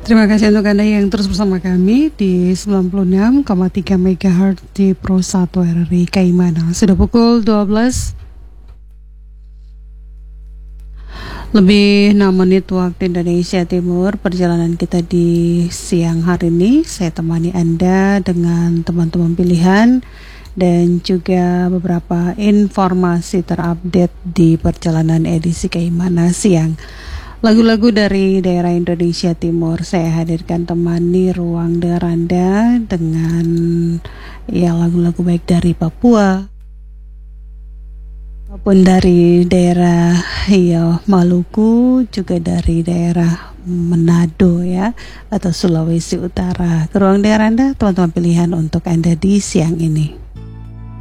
Terima kasih untuk Anda yang terus bersama kami di 96,3 MHz di Pro 1 RRI Kaimana. Sudah pukul 12 lebih 6 menit waktu Indonesia Timur. Perjalanan kita di siang hari ini, saya temani Anda dengan teman-teman pilihan dan juga beberapa informasi terupdate di perjalanan edisi Kaimana siang. Lagu-lagu dari daerah Indonesia Timur saya hadirkan temani ruang dengar Anda dengan lagu-lagu baik dari Papua maupun dari daerah Maluku, juga dari daerah Manado atau Sulawesi Utara. Ke ruang dengar Anda, teman-teman pilihan untuk Anda di siang ini.